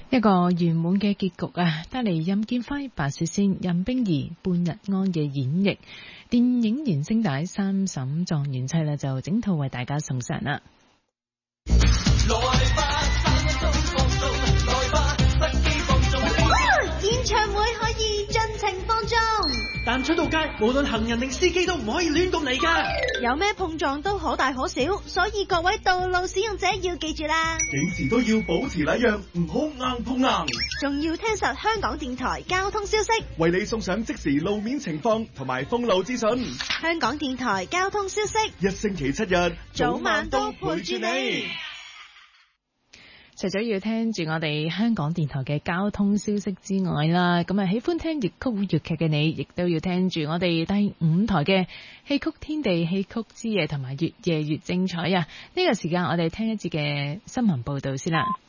一個圓滿嘅結局啊，帶嚟任劍輝、白雪仙、任冰兒、半日安嘅演繹。電影原聲帶《三審狀元妻》呢，就整套為大家送上啦。 演唱會可以盡情放縱， 但出到街，無論行人定司機都唔可以亂咁嚟㗎。 有咩碰撞都可大可小，所以各位道路使用者要記住啦， 幾時都要保持禮讓，唔好硬碰硬。 仲要聽實香港電台交通消息， 為你送上即時路面情況同埋封路資訊。 香港電台交通消息， 一星期7日， 早晚都陪住你。 除咗要聽住我哋香港電台嘅交通消息之外啦，咁啊喜歡聽粵曲粵劇嘅你，亦都要聽住我哋第5台嘅戲曲天地、戲曲之夜同埋越夜越精彩啊！呢個時間我哋聽一節嘅新聞報道先啦。